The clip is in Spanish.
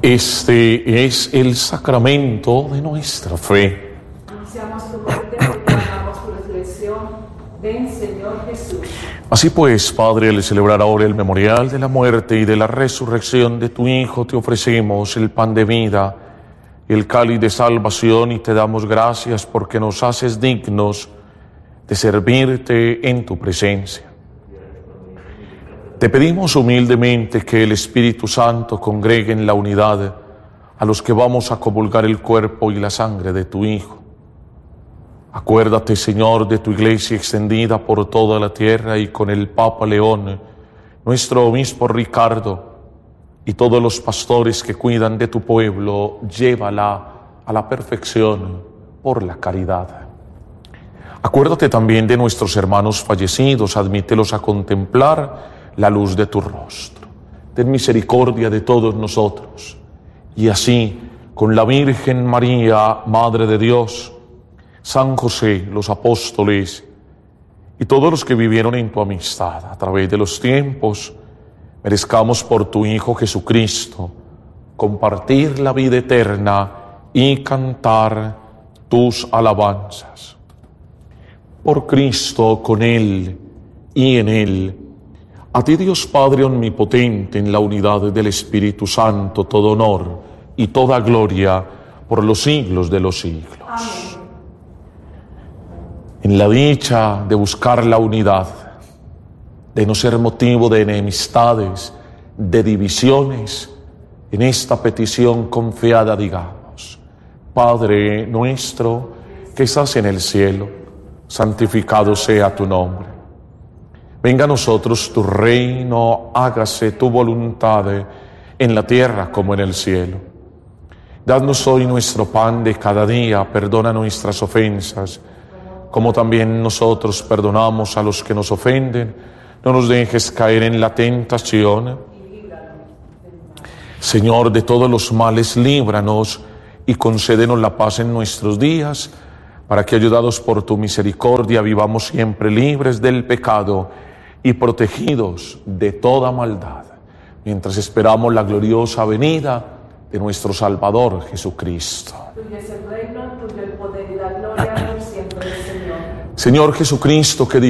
Este es el sacramento de nuestra fe. Anunciamos tu muerte, proclamamos tu resurrección. Ven, Señor Jesús. Así pues, Padre, al celebrar ahora el memorial de la muerte y de la resurrección de tu Hijo, te ofrecemos el pan de vida, el cáliz de salvación, y te damos gracias porque nos haces dignos de servirte en tu presencia. Te pedimos humildemente que el Espíritu Santo congregue en la unidad a los que vamos a comulgar el cuerpo y la sangre de tu Hijo. Acuérdate, Señor, de tu Iglesia extendida por toda la tierra y con el Papa León, nuestro obispo Ricardo y todos los pastores que cuidan de tu pueblo. Llévala a la perfección por la caridad. Acuérdate también de nuestros hermanos fallecidos, admítelos a contemplar la luz de tu rostro. Ten misericordia de todos nosotros, y así, con la Virgen María, Madre de Dios, San José, los apóstoles y todos los que vivieron en tu amistad a través de los tiempos, merezcamos por tu Hijo Jesucristo compartir la vida eterna y cantar tus alabanzas. Por Cristo, con Él y en Él, a ti, Dios Padre omnipotente, en la unidad del Espíritu Santo, todo honor y toda gloria por los siglos de los siglos. Amén. En la dicha de buscar la unidad, de no ser motivo de enemistades, de divisiones, en esta petición confiada digamos: Padre nuestro que estás en el cielo, santificado sea tu nombre. Venga a nosotros tu reino, hágase tu voluntad en la tierra como en el cielo. Danos hoy nuestro pan de cada día, perdona nuestras ofensas, como también nosotros perdonamos a los que nos ofenden. No nos dejes caer en la tentación. Señor, de todos los males líbranos y concédenos la paz en nuestros días, para que, ayudados por tu misericordia, vivamos siempre libres del pecado y protegidos de toda maldad, mientras esperamos la gloriosa venida de nuestro Salvador Jesucristo. Tuyo es el reino, tuyo el poder y la gloria por siempre, Señor. Señor Jesucristo, que